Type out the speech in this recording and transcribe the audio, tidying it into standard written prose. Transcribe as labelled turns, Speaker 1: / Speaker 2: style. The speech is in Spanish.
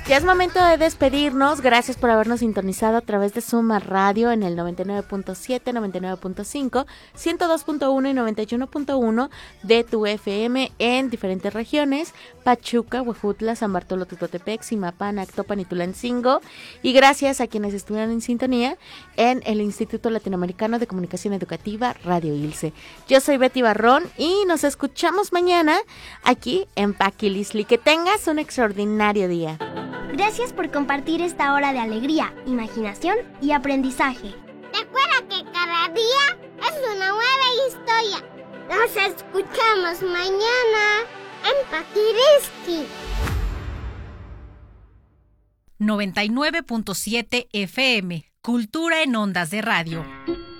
Speaker 1: Ya es momento de despedirnos. Gracias por habernos sintonizado a través de Suma Radio en el 99.7, 99.5, 102.1 y 91.1 de tu FM en diferentes regiones: Pachuca, Huejutla, San Bartolo, Tutotepec, Zimapán, Actopan y Tulancingo. Y gracias a quienes estuvieron en sintonía en el Instituto Latinoamericano de Comunicación Educativa, Radio Ilse. Yo soy Betty Barrón y nos escuchamos mañana aquí en Paquilisli. Que tengas un extraordinario día.
Speaker 2: Gracias por compartir esta hora de alegría, imaginación y aprendizaje.
Speaker 3: Recuerda que cada día es una nueva historia. Nos escuchamos mañana en Paquilisli.
Speaker 4: 99.7 FM, Cultura en Ondas de Radio.